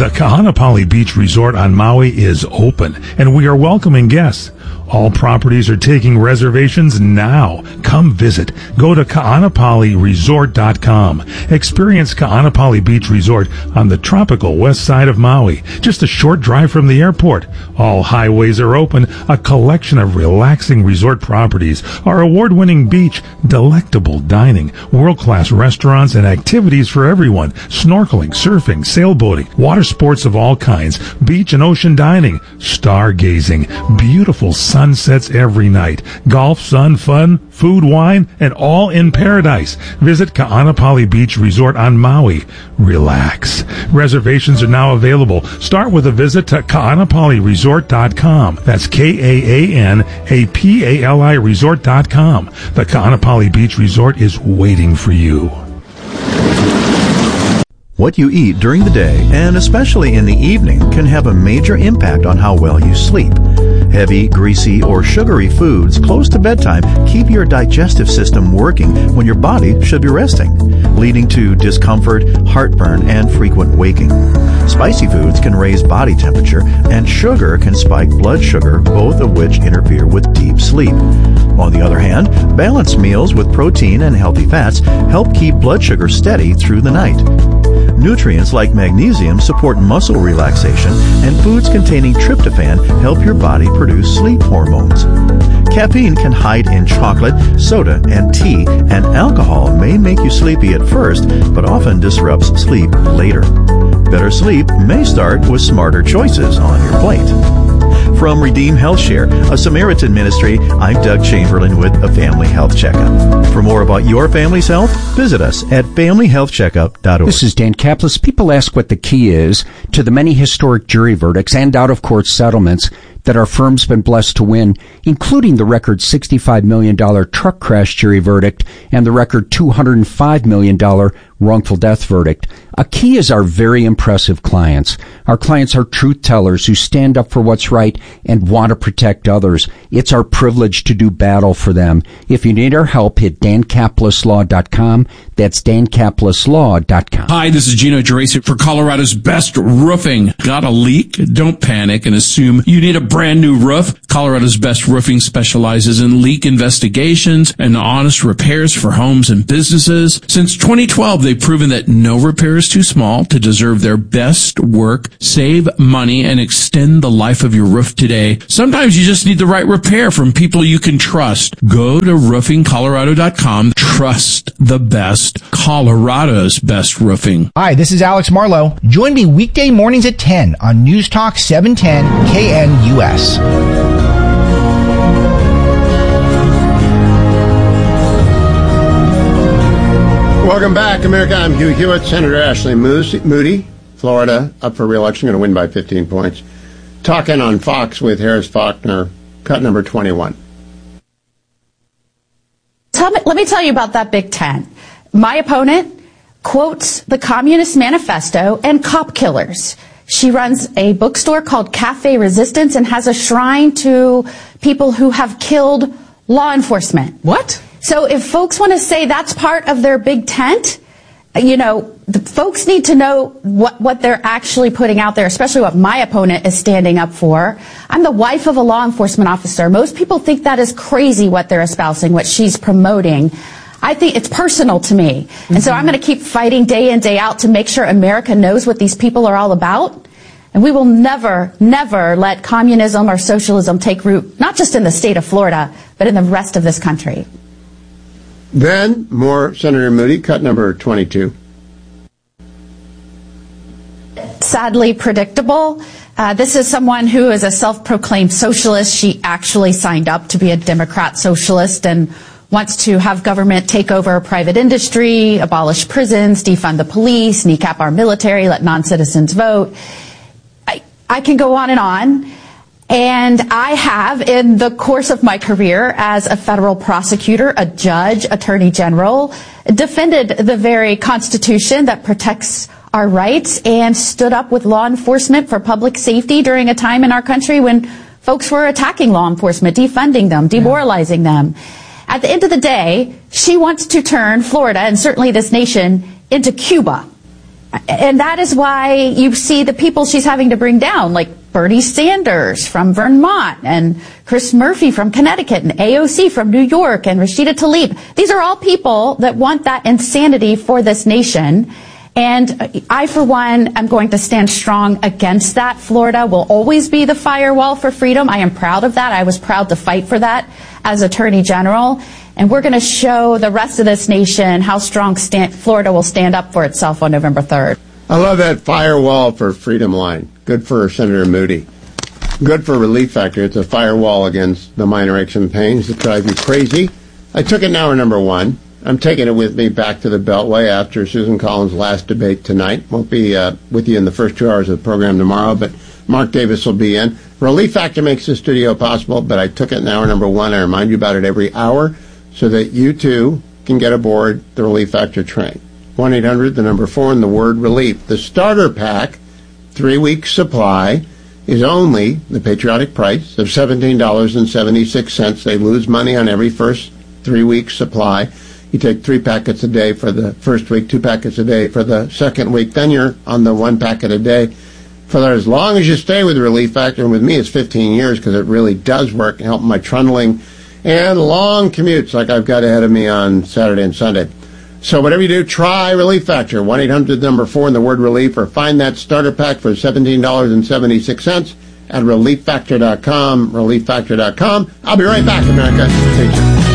The Kahanapali Beach Resort on Maui is open, and we are welcoming guests. All properties are taking reservations now. Come visit. Go to kahanapaliresort.com. Experience Kahanapali Beach Resort on the tropical west side of Maui, just a short drive from the airport. All highways are open, a collection of relaxing resort properties, our award-winning beach, delectable dining, world-class restaurants, and activities for everyone. Snorkeling, surfing, sailboating, water sports of all kinds, beach and ocean dining, stargazing, beautiful sunsets every night, golf, sun, fun, food, wine, and all in paradise. Visit Kahanapali Beach Resort on Maui. Relax. Reservations are now available. Start with a visit to kahanapaliresort.com. That's Kahanapali resort.com. The Kahanapali Beach Resort is waiting for you. What you eat during the day, and especially in the evening, can have a major impact on how well you sleep. Heavy, greasy, or sugary foods close to bedtime keep your digestive system working when your body should be resting, leading to discomfort, heartburn, and frequent waking. Spicy foods can raise body temperature, and sugar can spike blood sugar, both of which interfere with deep sleep. On the other hand, balanced meals with protein and healthy fats help keep blood sugar steady through the night. Nutrients like magnesium support muscle relaxation, and foods containing tryptophan help your body produce sleep hormones. Caffeine can hide in chocolate, soda, and tea, and alcohol may make you sleepy at first, but often disrupts sleep later. Better sleep may start with smarter choices on your plate. From Redeem Health Share, a Samaritan ministry, I'm Doug Chamberlain with a Family Health Checkup. For more about your family's health, visit us at familyhealthcheckup.org. This is Dan Kaplis. People ask what the key is to the many historic jury verdicts and out-of-court settlements that our firm's been blessed to win, including the record $65 million truck crash jury verdict and the record $205 million wrongful death verdict. A key is our very impressive clients. Our clients are truth tellers who stand up for what's right and want to protect others. It's our privilege to do battle for them. If you need our help, hit dankapleslaw.com. That's dankapleslaw.com. Hi, this is Gino Geraci for Colorado's Best Roofing. Got a leak? Don't panic and assume you need a brand new roof. Colorado's Best Roofing specializes in leak investigations and honest repairs for homes and businesses. Since 2012, they've proven that no repair is too small to deserve their best work. Save money and extend the life of your roof today. Sometimes you just need the right repair from people you can trust. Go to roofingcolorado.com. Trust the best. Colorado's Best Roofing. Hi, this is Alex Marlowe. Join me weekday mornings at 10 on News Talk 710 KNUS. Welcome back, America. I'm Hugh Hewitt. Senator Ashley Moody, Florida, up for re-election, going to win by 15 points. Talking on Fox with Harris Faulkner, cut number 21. Let me tell you about that Big Ten. My opponent quotes the Communist Manifesto and cop killers. She runs a bookstore called Cafe Resistance and has a shrine to people who have killed law enforcement. What? So if folks want to say that's part of their big tent, you know, the folks need to know what they're actually putting out there, especially what my opponent is standing up for. I'm the wife of a law enforcement officer. Most people think that is crazy what they're espousing, what she's promoting. I think it's personal to me. And so I'm going to keep fighting day in, day out to make sure America knows what these people are all about. And we will never, never let communism or socialism take root, not just in the state of Florida, but in the rest of this country. Then, more Senator Moody, cut number 22. Sadly predictable. This is someone who is a self-proclaimed socialist. She actually signed up to be a Democrat socialist and wants to have government take over private industry, abolish prisons, defund the police, kneecap our military, let non-citizens vote. I can go on. And I have, in the course of my career as a federal prosecutor, a judge, attorney general, defended the very Constitution that protects our rights and stood up with law enforcement for public safety during a time in our country when folks were attacking law enforcement, defunding them, demoralizing them. At the end of the day, she wants to turn Florida, and certainly this nation, into Cuba. And that is why you see the people she's having to bring down, like Bernie Sanders from Vermont and Chris Murphy from Connecticut and AOC from New York and Rashida Tlaib. These are all people that want that insanity for this nation. And I, for one, am going to stand strong against that. Florida will always be the firewall for freedom. I am proud of that. I was proud to fight for that as Attorney General. And we're going to show the rest of this nation how strong Florida will stand up for itself on November 3rd. I love that firewall for freedom line. Good for Senator Moody. Good for Relief Factor. It's a firewall against the minor aches and pains that drive you crazy. I took it in hour number 1. I'm taking it with me back to the Beltway after Susan Collins' last debate tonight. Won't be with you in the first 2 hours of the program tomorrow, but Mark Davis will be in. Relief Factor makes the studio possible, but I took it in hour number 1. I remind you about it every hour so that you too can get aboard the Relief Factor train. 1-800, the number 4, and the word relief. The starter pack, 3-week supply, is only the patriotic price of $17.76. They lose money on every first 3-week supply. You take 3 packets a day for the first week, 2 packets a day for the second week. Then you're on the 1 packet a day for as long as you stay with Relief Factor. And with me, it's 15 years because it really does work, helping my trundling and long commutes like I've got ahead of me on Saturday and Sunday. So whatever you do, try Relief Factor. 1-800, number 4, and the word relief, or find that starter pack for $17.76 at relieffactor.com, relieffactor.com. I'll be right back, America. Stay tuned.